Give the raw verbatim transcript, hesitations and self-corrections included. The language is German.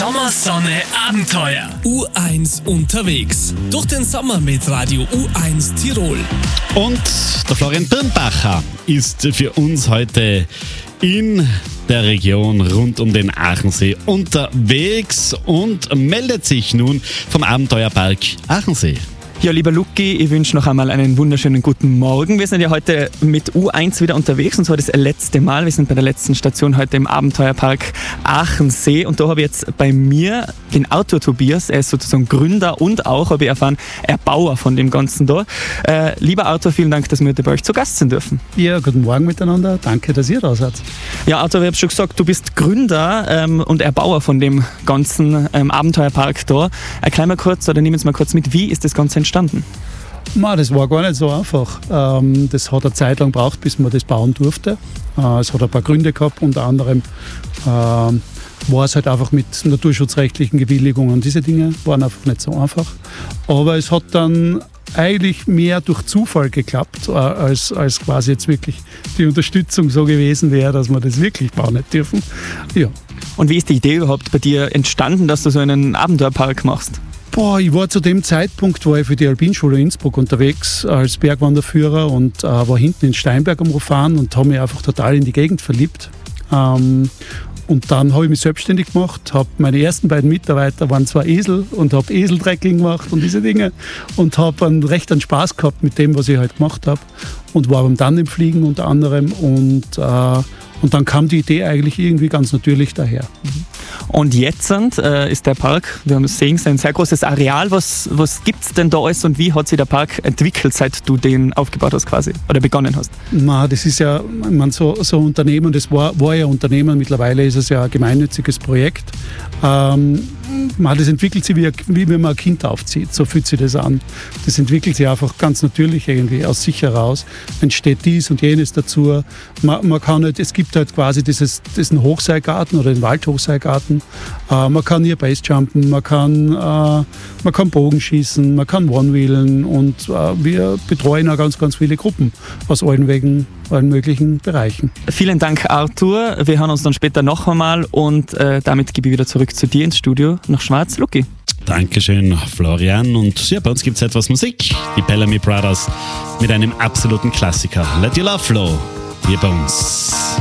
Sommersonne Abenteuer. U eins unterwegs. Durch den Sommer mit Radio U eins Tirol. Und der Florian Birnbacher ist für uns heute in der Region rund um den Aachensee unterwegs und meldet sich nun vom Abenteuerpark Aachensee. Ja, lieber Luki, ich wünsche noch einmal einen wunderschönen guten Morgen. Wir sind ja heute mit U eins wieder unterwegs und zwar das letzte Mal. Wir sind bei der letzten Station heute im Abenteuerpark Aachensee und da habe ich jetzt bei mir den Arthur Tobias. Er ist sozusagen Gründer und auch, habe ich erfahren, Erbauer von dem Ganzen da. Äh, lieber Arthur, vielen Dank, dass wir heute bei euch zu Gast sein dürfen. Ja, guten Morgen miteinander. Danke, dass ihr da seid. Ja, Arthur, ich habe schon gesagt, du bist Gründer ähm, und Erbauer von dem ganzen ähm, Abenteuerpark da. Erklär mal kurz oder nimm uns mal kurz mit, wie ist das Ganze entstanden? Ma, das war gar nicht so einfach. Ähm, das hat eine Zeit lang gebraucht, bis man das bauen durfte. Äh, es hat ein paar Gründe gehabt, unter anderem äh, war es halt einfach mit naturschutzrechtlichen Bewilligungen. Diese Dinge waren einfach nicht so einfach. Aber es hat dann eigentlich mehr durch Zufall geklappt, äh, als, als quasi jetzt wirklich die Unterstützung so gewesen wäre, dass wir das wirklich bauen nicht dürfen. Ja. Und wie ist die Idee überhaupt bei dir entstanden, dass du so einen Abenteuerpark machst? Boah, ich war zu dem Zeitpunkt war ich für die Alpinschule Innsbruck unterwegs als Bergwanderführer und äh, war hinten in Steinberg am Rufan und habe mich einfach total in die Gegend verliebt. Ähm, und dann habe ich mich selbstständig gemacht, habe meine ersten beiden Mitarbeiter waren zwei Esel und habe Eseltrekking gemacht und diese Dinge und habe einen recht einen Spaß gehabt mit dem, was ich halt gemacht habe und war beim Tandemfliegen unter anderem und äh, Und dann kam die Idee eigentlich irgendwie ganz natürlich daher. Und jetzt äh, ist der Park, wir haben es gesehen, ein sehr großes Areal. Was, was gibt es denn da alles und wie hat sich der Park entwickelt, seit du den aufgebaut hast quasi oder begonnen hast? Na, das ist ja, ich meine, so, so ein Unternehmen, das war, war ja Unternehmen, mittlerweile ist es ja ein gemeinnütziges Projekt. Ähm, man, das entwickelt sich wie, wie wenn man ein Kind aufzieht, so fühlt sich das an. Das entwickelt sich einfach ganz natürlich irgendwie aus sich heraus, entsteht dies und jenes dazu. Man, man kann halt, es gibt halt quasi dieses, diesen Hochseilgarten oder den Waldhochseilgarten. Äh, man kann hier Basejumpen, man kann, äh, man kann Bogenschießen, man kann One-Wheelen und äh, wir betreuen auch ganz, ganz viele Gruppen aus allen Wegen, allen möglichen Bereichen. Vielen Dank, Arthur. Wir hören uns dann später noch einmal und äh, damit gebe ich wieder zurück zu dir ins Studio nach Schwarz. Luki. Dankeschön, Florian. Und ja, bei uns gibt es etwas Musik. Die Bellamy Brothers mit einem absoluten Klassiker. Let Your Love Flow. Hier bei uns.